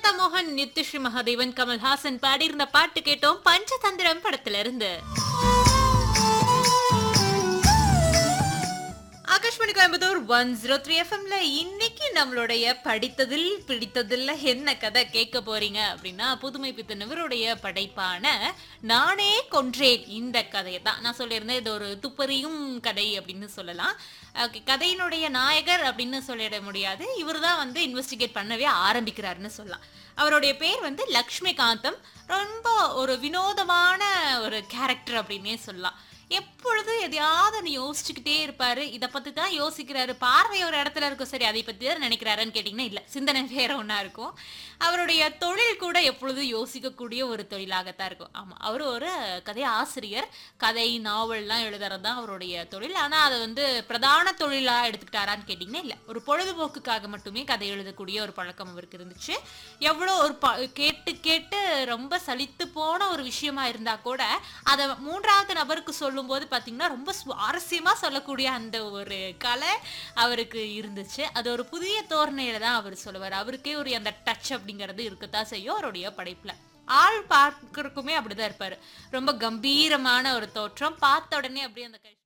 சுஜாதா மோகன், நித்யஸ்ரீ மகாதேவன், கமல்ஹாசன் பாடியிருந்த பாட்டு கேட்டோம். பஞ்சதந்திரம் படத்துல இருந்து. ஆகாஷ்வாணி கோயம்புத்தூர் 103 எஃப்எம்ல இன்னைக்கு நம்மளுடைய படித்ததில் பிடித்ததில் என்ன கதை கேட்க போறீங்க அப்படின்னா, புதுமை பித்தன் இவருடைய படைப்பான நானே கொன்றேன் இந்த கதையை தான் நான் சொல்லியிருந்தேன். இது ஒரு துப்பறியும் கதை அப்படின்னு சொல்லலாம். கதையினுடைய நாயகர் அப்படின்னு சொல்லிட முடியாது. இவர் தான் வந்து இன்வெஸ்டிகேட் பண்ணவே ஆரம்பிக்கிறாருன்னு சொல்லலாம். அவருடைய பேர் வந்து லக்ஷ்மிகாந்தம். ரொம்ப ஒரு வினோதமான ஒரு கேரக்டர் அப்படின்னே சொல்லலாம். எப்பொழுது எதையாவது யோசிச்சுக்கிட்டே இருப்பாரு. இதை பத்தி தான் யோசிக்கிறாரு. பார்வை ஒரு இடத்துல இருக்கும், சரி அதை பத்தி தான் நினைக்கிறாருன்னு கேட்டீங்கன்னா இல்ல, சிந்தனை வேற ஒண்ணா இருக்கும். அவருடைய தொழில் கூட எப்பொழுதும் யோசிக்கக்கூடிய ஒரு தொழிலாகத்தான் இருக்கும். ஆமா, அவர் ஒரு கதை ஆசிரியர். கதை நாவல்லாம் எழுதுறது தான் அவருடைய தொழில். ஆனா அதை வந்து பிரதான தொழிலா எடுத்துக்கிட்டாரான்னு கேட்டீங்கன்னா இல்ல, ஒரு பொழுதுபோக்குக்காக மட்டுமே கதை எழுதக்கூடிய ஒரு பழக்கம் அவருக்கு இருந்துச்சு. எவ்வளோ ஒரு கேட்டு கேட்டு ரொம்ப சலித்து போன ஒரு விஷயமா இருந்தா கூட அதை மூன்றாவது நபருக்கு சொல்லும் போது பாத்தீங்கன்னா ரொம்ப சுவாரஸ்யமா சொல்லக்கூடிய அந்த ஒரு கலை அவருக்கு இருந்துச்சு. அது ஒரு புதிய தோரணையில தான் அவர் சொல்லுவார். அவருக்கே ஒரு அந்த டச் அப்படிங்கிறது இருக்கத்தான் செய்யும் அவருடைய படைப்புல. ஆள் பார்க்கறதுக்குமே அப்படிதான் இருப்பாரு. ரொம்ப கம்பீரமான ஒரு தோற்றம். பார்த்த உடனே அப்படியே அந்த